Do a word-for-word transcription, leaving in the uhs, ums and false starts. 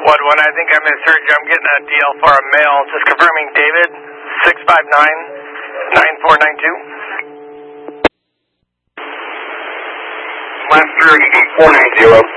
What one? I think I misheard you. I'm getting a D L for a male. Just confirming, David, six five nine, nine four nine two. Last three, four nine zero.